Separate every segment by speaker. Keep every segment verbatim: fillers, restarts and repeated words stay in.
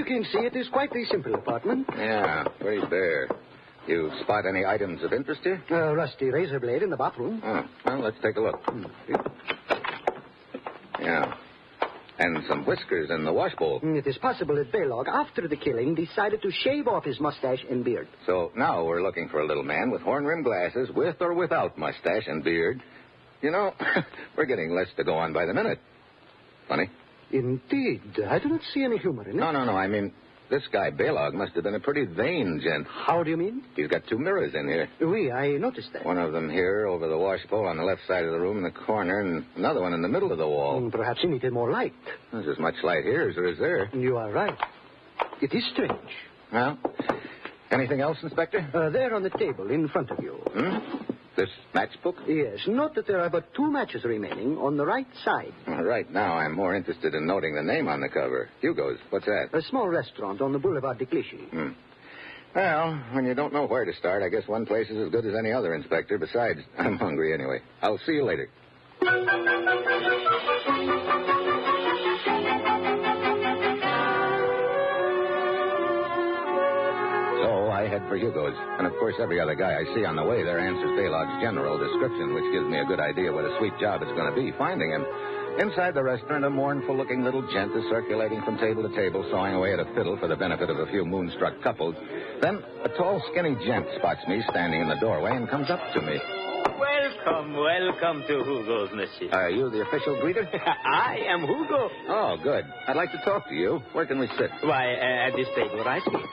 Speaker 1: you can see, it is quite a simple apartment.
Speaker 2: Yeah, pretty bare. You spot any items of interest here?
Speaker 1: A rusty razor blade in the bathroom.
Speaker 2: Oh, well, let's take a look. Yeah. And some whiskers in the washbowl.
Speaker 1: It is possible that Baylog, after the killing, decided to shave off his mustache and beard.
Speaker 2: So now we're looking for a little man with horn-rimmed glasses, with or without mustache and beard. You know, we're getting less to go on by the minute. Funny?
Speaker 1: Indeed. I do not see any humor in it.
Speaker 2: No, no, no. I mean, this guy Baylog must have been a pretty vain gent.
Speaker 1: How do you mean?
Speaker 2: He's got two mirrors in here.
Speaker 1: Oui, I noticed that.
Speaker 2: One of them here over the washbowl on the left side of the room in the corner, and another one in the middle of the wall.
Speaker 1: Mm, perhaps he needed more light.
Speaker 2: There's as much light here as there is there.
Speaker 1: You are right. It is strange.
Speaker 2: Well, anything else, Inspector?
Speaker 1: Uh, there on the table in front of you.
Speaker 2: Hmm? This matchbook?
Speaker 1: Yes. Note that there are but two matches remaining on the right side.
Speaker 2: Well, right now, I'm more interested in noting the name on the cover. Hugo's. What's that?
Speaker 1: A small restaurant on the Boulevard de Clichy.
Speaker 2: Hmm. Well, when you don't know where to start, I guess one place is as good as any other, Inspector. Besides, I'm hungry anyway. I'll see you later. I head for Hugo's. And, of course, every other guy I see on the way there answers Baylog's general description, which gives me a good idea what a sweet job it's going to be finding him. Inside the restaurant, a mournful-looking little gent is circulating from table to table, sawing away at a fiddle for the benefit of a few moonstruck couples. Then a tall, skinny gent spots me standing in the doorway and comes up to me.
Speaker 3: Welcome, welcome to Hugo's, monsieur.
Speaker 2: Are you the official greeter?
Speaker 3: I am Hugo.
Speaker 2: Oh, good. I'd like to talk to you. Where can we sit?
Speaker 3: Why, uh, at this table right here.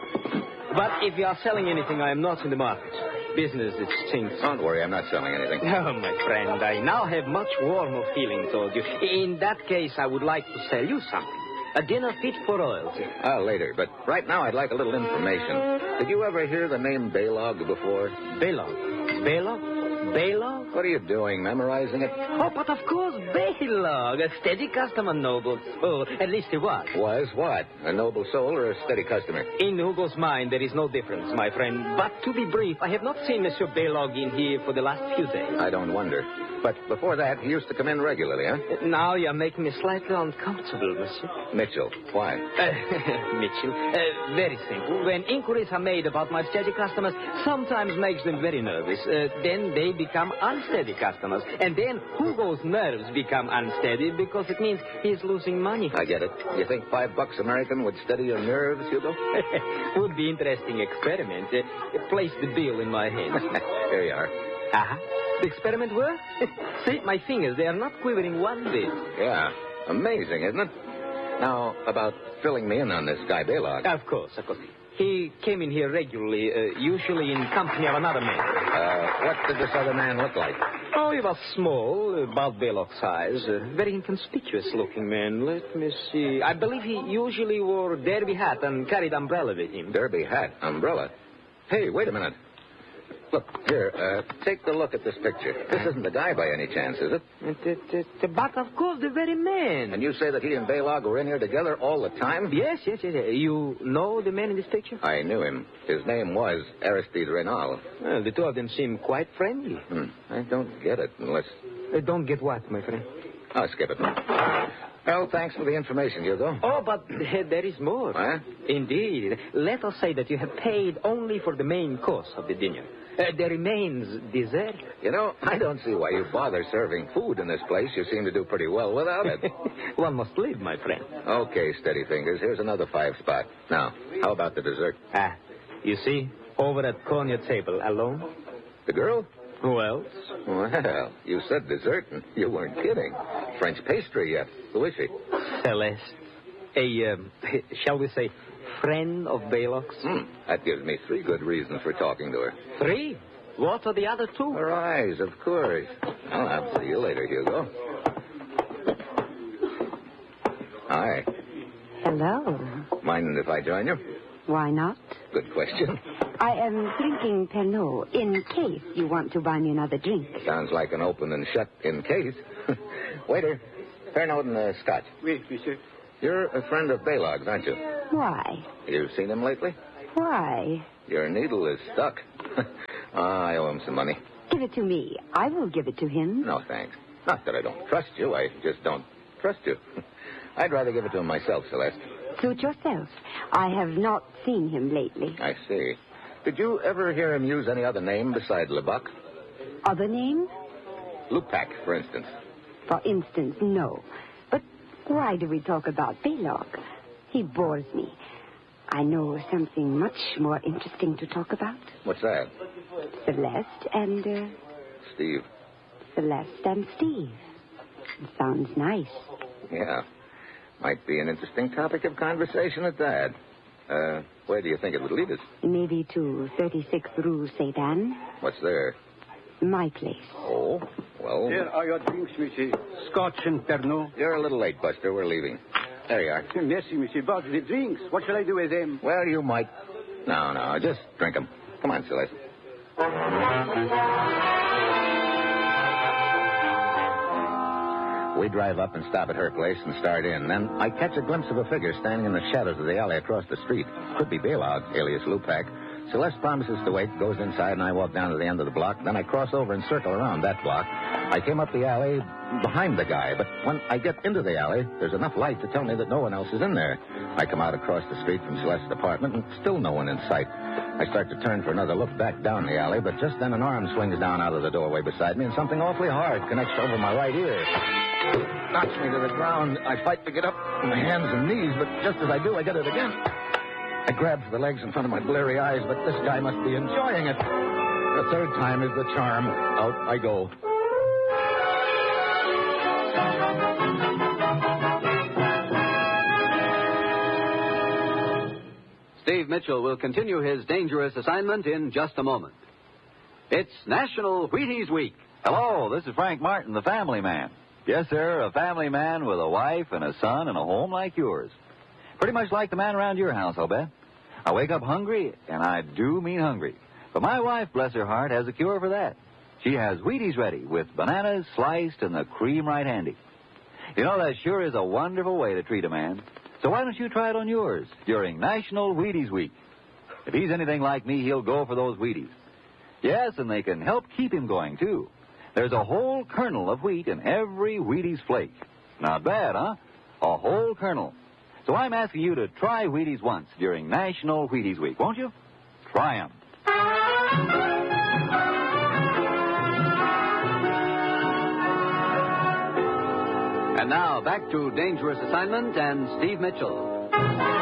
Speaker 3: But if you are selling anything, I am not in the market. Business, it stinks.
Speaker 2: Don't worry, I'm not selling anything.
Speaker 3: Oh, my friend, I now have much warmer feeling toward you. In that case, I would like to sell you something. A dinner fit for royalty.
Speaker 2: Ah, later. But right now, I'd like a little information. Did you ever hear the name Baylog before?
Speaker 3: Baylog? Baylog? Baylog?
Speaker 2: What are you doing, memorizing it?
Speaker 3: Oh, but of course, Baylog. A steady customer, noble soul. At least he was.
Speaker 2: Was what? A noble soul or a steady customer?
Speaker 3: In Hugo's mind, there is no difference, my friend. But to be brief, I have not seen Monsieur Baylog in here for the last few days.
Speaker 2: I don't wonder. But before that, he used to come in regularly, huh?
Speaker 3: Now you're making me slightly uncomfortable, monsieur.
Speaker 2: Mitchell. Why?
Speaker 3: Uh, Mitchell. Uh, very simple. When inquiries are made about my steady customers, sometimes makes them very nervous. Uh, then they become unsteady customers. And then Hugo's nerves become unsteady because it means he's losing money.
Speaker 2: I get it. You think five bucks American would steady your nerves, Hugo?
Speaker 3: Would be interesting experiment. Uh, place the bill in my hand.
Speaker 2: Here you are.
Speaker 3: Uh-huh. The experiment worked? See, my fingers, they are not quivering one bit.
Speaker 2: Yeah. Amazing, isn't it? Now, about filling me in on this guy Baylog.
Speaker 3: Of course, of course. He came in here regularly, uh, usually in company of another man.
Speaker 2: Uh, what did this other man look like?
Speaker 3: Oh, he was small, about Baylog's size. A very inconspicuous-looking man. Let me see. I believe he usually wore a derby hat and carried umbrella with him.
Speaker 2: Derby hat? Umbrella? Hey, wait a minute. Look, here, uh, take a look at this picture. This isn't the guy by any chance, is it?
Speaker 3: It, it, it? But, of course, the very man.
Speaker 2: And you say that he and Baylog were in here together all the time?
Speaker 3: Yes, yes, yes. You know the man in this picture?
Speaker 2: I knew him. His name was Aristide Renal.
Speaker 3: Well, the two of them seem quite friendly.
Speaker 2: Hmm. I don't get it unless...
Speaker 3: Uh, don't get what, my friend?
Speaker 2: I'll skip it. Well, thanks for the information, Hugo.
Speaker 3: Oh, but there is more.
Speaker 2: Huh?
Speaker 3: Indeed. Let us say that you have paid only for the main course of the dinner. Uh, there remains dessert.
Speaker 2: You know, I don't see why you bother serving food in this place. You seem to do pretty well without it.
Speaker 3: One must live, my friend.
Speaker 2: Okay, steady fingers. Here's another five spot. Now, how about the dessert?
Speaker 3: Ah, you see, over at corner table, alone.
Speaker 2: The girl?
Speaker 3: Who else?
Speaker 2: Well, you said dessert, and you weren't kidding. French pastry yet. Who is she?
Speaker 3: Celeste. A, um, shall we say, friend of Baylog's?
Speaker 2: Hmm. That gives me three good reasons for talking to her.
Speaker 3: Three? What are the other two?
Speaker 2: Her eyes, of course. Well, I'll see you later, Hugo. Hi.
Speaker 4: Hello.
Speaker 2: Mind if I join you?
Speaker 4: Why not?
Speaker 2: Good question.
Speaker 4: I am drinking Pernod in case you want to buy me another drink.
Speaker 2: Sounds like an open and shut in case. Waiter, Pernod and uh, scotch.
Speaker 3: Oui, monsieur.
Speaker 2: You're a friend of Baylog's, aren't you?
Speaker 4: Why?
Speaker 2: You've seen him lately?
Speaker 4: Why?
Speaker 2: Your needle is stuck. oh, I owe him some money.
Speaker 4: Give it to me. I will give it to him.
Speaker 2: No, thanks. Not that I don't trust you. I just don't trust you. I'd rather give it to him myself, Celeste.
Speaker 4: Suit yourself. I have not seen him lately.
Speaker 2: I see. Did you ever hear him use any other name besides Lebuck?
Speaker 4: Other names?
Speaker 2: Lupac, for instance.
Speaker 4: For instance, no. But why do we talk about Baylog? He bores me. I know something much more interesting to talk about.
Speaker 2: What's that?
Speaker 4: Celeste and, uh...
Speaker 2: Steve.
Speaker 4: Celeste and Steve. Sounds nice.
Speaker 2: Yeah. Might be an interesting topic of conversation at that. Uh, where do you think it would lead us?
Speaker 4: Maybe to thirty-six Rue Saint Anne.
Speaker 2: What's there?
Speaker 4: My place.
Speaker 2: Oh, well...
Speaker 5: Here are your drinks, monsieur. Scotch and Pernod.
Speaker 2: You're a little late, Buster. We're leaving. There you are.
Speaker 5: Merci, monsieur. But the drinks, what shall I do with them?
Speaker 2: Well, you might... No, no, just drink them. Come on, Celeste. We drive up and stop at her place and start in. Then I catch a glimpse of a figure standing in the shadows of the alley across the street. Could be Baylog, alias Lupac. Celeste promises to wait, goes inside, and I walk down to the end of the block. Then I cross over and circle around that block. I came up the alley behind the guy, but when I get into the alley, there's enough light to tell me that no one else is in there. I come out across the street from Celeste's apartment, and still no one in sight. I start to turn for another look back down the alley, but just then an arm swings down out of the doorway beside me, and something awfully hard connects over my right ear. Knocks me to the ground. I fight to get up on my hands and knees, but just as I do, I get it again. I grab for the legs in front of my bleary eyes, but this guy must be enjoying it. The third time is the charm. Out I go.
Speaker 6: Steve Mitchell will continue his dangerous assignment in just a moment. It's National Wheaties Week.
Speaker 7: Hello, this is Frank Martin, the family man. Yes, sir, a family man with a wife and a son and a home like yours. Pretty much like the man around your house, I'll bet. I wake up hungry, and I do mean hungry. But my wife, bless her heart, has a cure for that. She has Wheaties ready with bananas sliced and the cream right handy. You know, that sure is a wonderful way to treat a man. So why don't you try it on yours during National Wheaties Week? If he's anything like me, he'll go for those Wheaties. Yes, and they can help keep him going, too. There's a whole kernel of wheat in every Wheaties flake. Not bad, huh? A whole kernel. So I'm asking you to try Wheaties once during National Wheaties Week, won't you? Try 'em.
Speaker 6: And now, back to Dangerous Assignment and Steve Mitchell.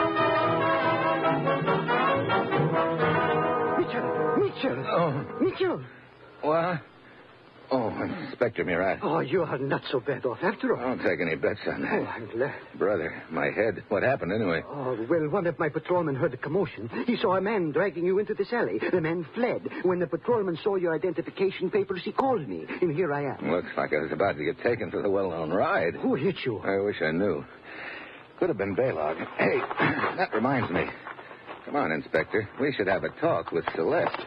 Speaker 1: Mitchell! Mitchell!
Speaker 2: Oh.
Speaker 1: Mitchell!
Speaker 2: What? Oh, Inspector Murat.
Speaker 1: Oh, you are not so bad off after all.
Speaker 2: Don't take any bets on that.
Speaker 1: Oh, I'm glad.
Speaker 2: Brother, my head. What happened anyway?
Speaker 1: Oh, well, one of my patrolmen heard a commotion. He saw a man dragging you into this alley. The man fled. When the patrolman saw your identification papers, he called me. And here I am.
Speaker 2: Looks like I was about to get taken for the well-known ride.
Speaker 1: Who hit you?
Speaker 2: I wish I knew. Could have been Baylog. Hey, that reminds me. Come on, Inspector. We should have a talk with Celeste.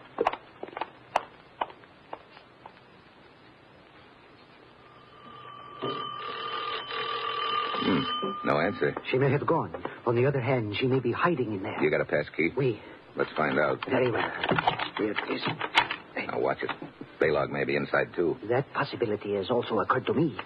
Speaker 2: Hmm, no answer.
Speaker 1: She may have gone. On the other hand, she may be hiding in there.
Speaker 2: You got a pass key?
Speaker 1: Oui.
Speaker 2: Let's find out.
Speaker 1: Very well. Here it is. Hey.
Speaker 2: Now, watch it. Baylog may be inside, too.
Speaker 1: That possibility has also occurred to me.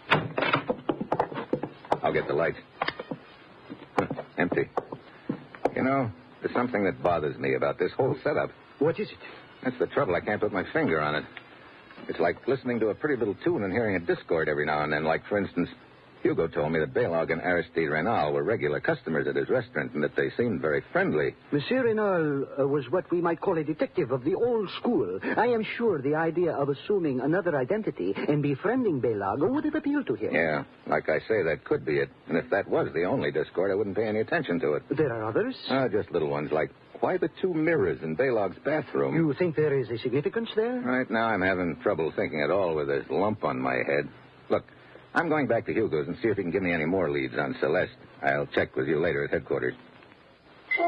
Speaker 2: I'll get the lights. Huh, empty. You know, there's something that bothers me about this whole setup.
Speaker 1: What is it?
Speaker 2: That's the trouble. I can't put my finger on it. It's like listening to a pretty little tune and hearing a discord every now and then. Like, for instance, Hugo told me that Baylog and Aristide Renal were regular customers at his restaurant and that they seemed very friendly.
Speaker 1: Monsieur Renal uh, was what we might call a detective of the old school. I am sure the idea of assuming another identity and befriending Baylog would have appealed to him.
Speaker 2: Yeah, like I say, that could be it. And if that was the only discord, I wouldn't pay any attention to it.
Speaker 1: There are others?
Speaker 2: Ah, just little ones like, why the two mirrors in Baylog's bathroom?
Speaker 1: You think there is a significance there?
Speaker 2: Right now, I'm having trouble thinking at all with this lump on my head. Look, I'm going back to Hugo's and see if he can give me any more leads on Celeste. I'll check with you later at headquarters.